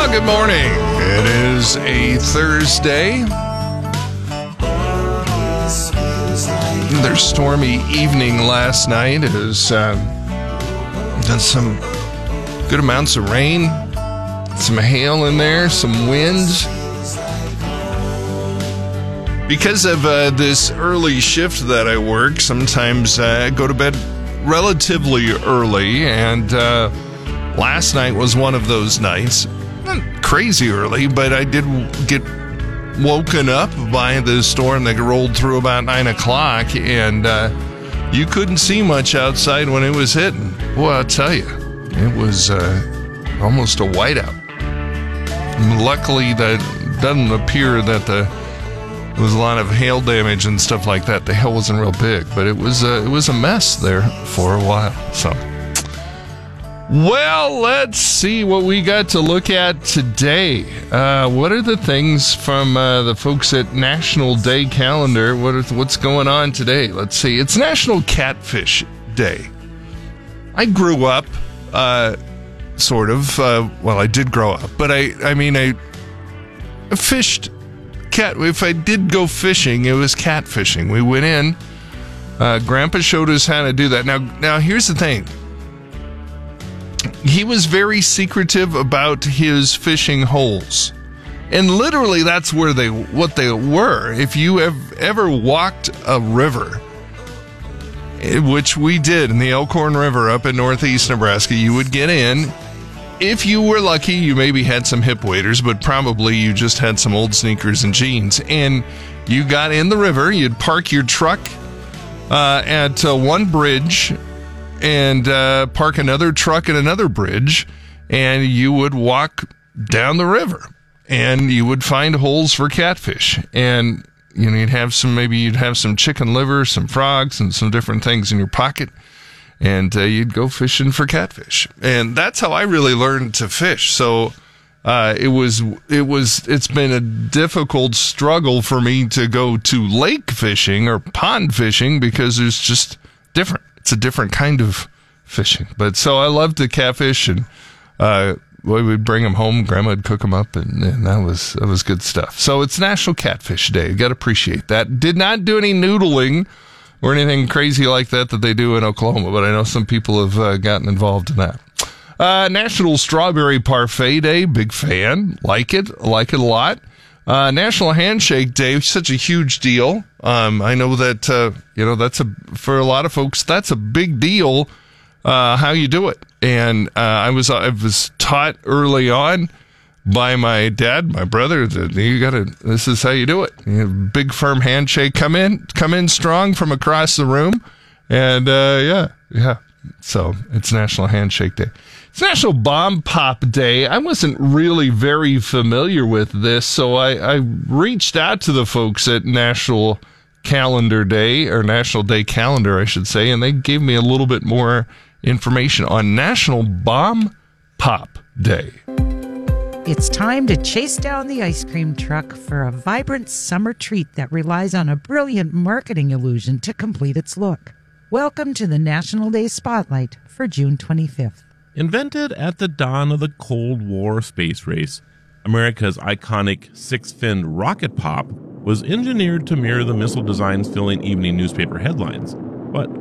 Well, good morning. It is a Thursday. Another stormy evening last night. It was done some good amounts of rain, some hail in there, some winds. Because of this early shift that I work, sometimes I go to bed relatively early, and last night was one of those nights. Not crazy early, but I did get woken up by the storm that rolled through about 9 o'clock, and you couldn't see much outside when it was hitting. Boy, I'll tell you, it was almost a whiteout. Luckily, that doesn't appear that there was a lot of hail damage and stuff like that. The hail wasn't real big, but it was a mess there for a while. So, well, let's see what we got to look at today. What are the things from the folks at National Day Calendar? What's going on today? Let's see. It's National Catfish Day. I grew up, sort of. Well, I did grow up, but I fished. If I did go fishing, it was catfishing. We went in. Grandpa showed us how to do that. Now here's the thing. He was very secretive about his fishing holes, and literally that's what they were. If you have ever walked a river, which we did in the Elkhorn River up in northeast Nebraska, you would get in. If you were lucky, you maybe had some hip waders, but probably you just had some old sneakers and jeans. And you got in the river, you'd park your truck at one bridge and park another truck at another bridge, and you would walk down the river, and you would find holes for catfish. And you'd have some chicken liver, some frogs, and some different things in your pocket. And you'd go fishing for catfish, and that's how I really learned to fish. So it's been a difficult struggle for me to go to lake fishing or pond fishing because there's just different. It's a different kind of fishing. But so I loved the catfish, and we'd bring them home. Grandma would cook them up, and that was good stuff. So it's National Catfish Day. You got to appreciate that. Did not do any noodling or anything crazy like that they do in Oklahoma, but I know some people have gotten involved in that. National Strawberry Parfait Day, big fan, like it a lot. National Handshake Day, such a huge deal. I know that for a lot of folks that's a big deal. How you do it, and I was taught early on by my dad, my brother, that this is how you do it. Big firm handshake, come in strong from across the room. And, yeah. So it's National Handshake Day. It's National Bomb Pop Day. I wasn't really very familiar with this, so I reached out to the folks at National Calendar Day, or National Day Calendar, I should say, and they gave me a little bit more information on National Bomb Pop Day. It's time to chase down the ice cream truck for a vibrant summer treat that relies on a brilliant marketing illusion to complete its look. Welcome to the National Day Spotlight for June 25th. Invented at the dawn of the Cold War space race, America's iconic six-finned rocket pop was engineered to mirror the missile designs filling evening newspaper headlines.